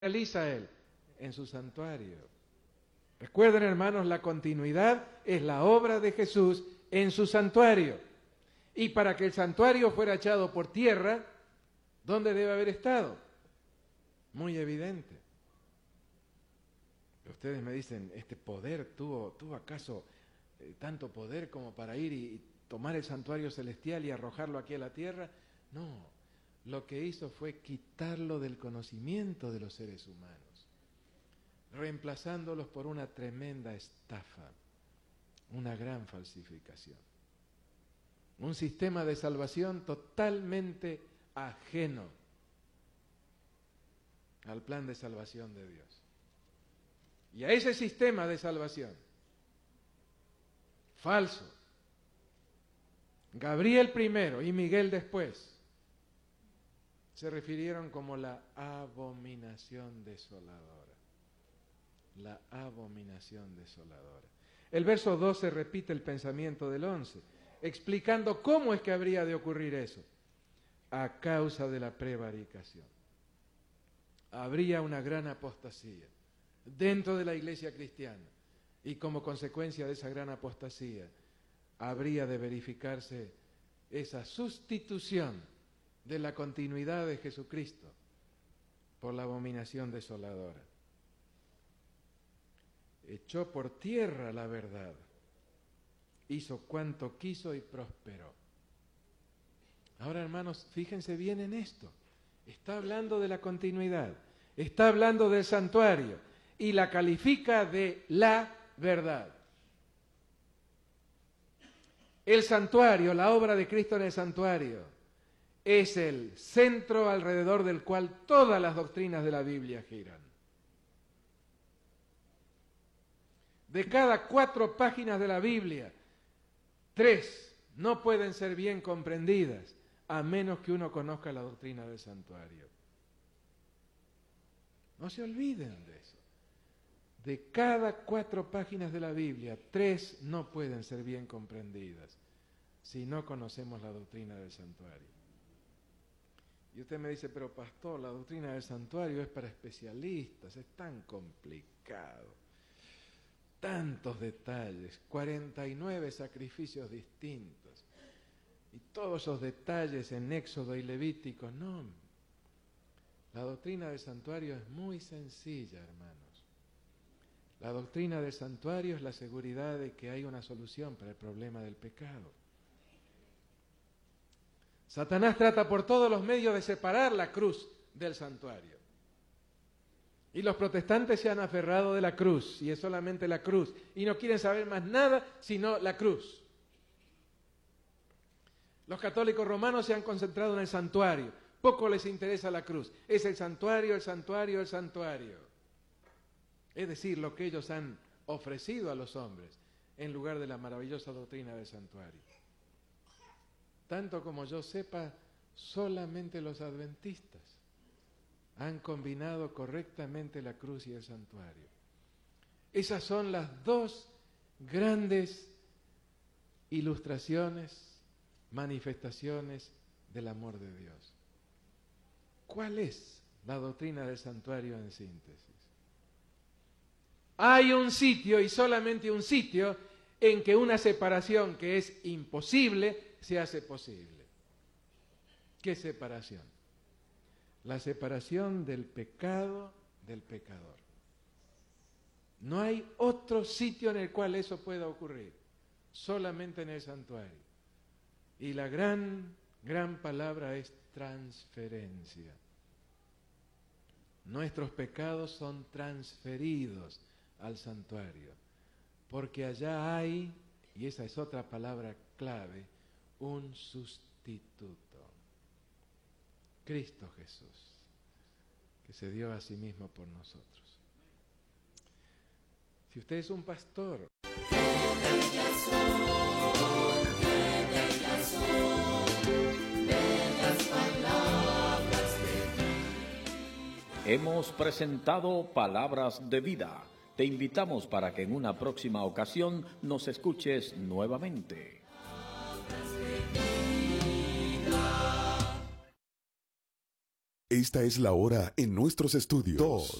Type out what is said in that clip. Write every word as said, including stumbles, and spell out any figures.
realiza Él? En su santuario. Recuerden, hermanos, la continuidad es la obra de Jesús en su santuario. Y para que el santuario fuera echado por tierra, ¿dónde debe haber estado? Muy evidente. Ustedes me dicen, ¿este poder tuvo, tuvo acaso eh, tanto poder como para ir y, y tomar el santuario celestial y arrojarlo aquí a la tierra? No, lo que hizo fue quitarlo del conocimiento de los seres humanos, reemplazándolos por una tremenda estafa, una gran falsificación. Un sistema de salvación totalmente ajeno al plan de salvación de Dios. Y a ese sistema de salvación falso, Gabriel primero y Miguel después se refirieron como la abominación desoladora. La abominación desoladora. El verso doce repite el pensamiento del once, explicando cómo es que habría de ocurrir eso. A causa de la prevaricación. Habría una gran apostasía dentro de la iglesia cristiana, y como consecuencia de esa gran apostasía habría de verificarse esa sustitución de la continuidad de Jesucristo por la abominación desoladora. Echó por tierra la verdad, hizo cuanto quiso y prosperó. Ahora, hermanos, fíjense bien en esto. Está hablando de la continuidad, está hablando del santuario, y la califica de la verdad. El santuario, la obra de Cristo en el santuario, es el centro alrededor del cual todas las doctrinas de la Biblia giran. De cada cuatro páginas de la Biblia, tres no pueden ser bien comprendidas a menos que uno conozca la doctrina del santuario. No se olviden de eso. De cada cuatro páginas de la Biblia, tres no pueden ser bien comprendidas si no conocemos la doctrina del santuario. Y usted me dice, pero pastor, la doctrina del santuario es para especialistas, es tan complicado, tantos detalles, cuarenta y nueve sacrificios distintos, y todos esos detalles en Éxodo y Levítico. No, la doctrina del santuario es muy sencilla, hermanos. La doctrina del santuario es la seguridad de que hay una solución para el problema del pecado. Satanás trata por todos los medios de separar la cruz del santuario. Y los protestantes se han aferrado de la cruz, y es solamente la cruz, y no quieren saber más nada sino la cruz. Los católicos romanos se han concentrado en el santuario, poco les interesa la cruz. Es el santuario, el santuario, el santuario. Es decir, lo que ellos han ofrecido a los hombres en lugar de la maravillosa doctrina del santuario. Tanto como yo sepa, solamente los adventistas han combinado correctamente la cruz y el santuario. Esas son las dos grandes ilustraciones, manifestaciones del amor de Dios. ¿Cuál es la doctrina del santuario en síntesis? Hay un sitio, y solamente un sitio, en que una separación que es imposible se hace posible. ¿Qué separación? La separación del pecado del pecador. No hay otro sitio en el cual eso pueda ocurrir, solamente en el santuario. Y la gran, gran palabra es transferencia. Nuestros pecados son transferidos al santuario, porque allá hay, y esa es otra palabra clave, un sustituto. Cristo Jesús, que se dio a sí mismo por nosotros. Si usted es un pastor, hemos presentado Palabras de Vida. Te invitamos para que en una próxima ocasión nos escuches nuevamente. Esta es la hora en nuestros estudios. Dos.